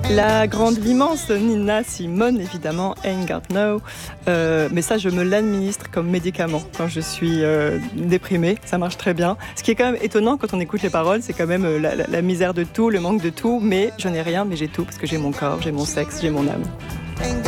La grande, l'immense Nina Simone, évidemment, Ain't Got No. Mais ça, je me l'administre comme médicament quand je suis déprimée. Ça marche très bien. Ce qui est quand même étonnant quand on écoute les paroles, c'est quand même la misère de tout, le manque de tout. Mais je n'ai rien, mais j'ai tout parce que j'ai mon corps, j'ai mon sexe, j'ai mon âme.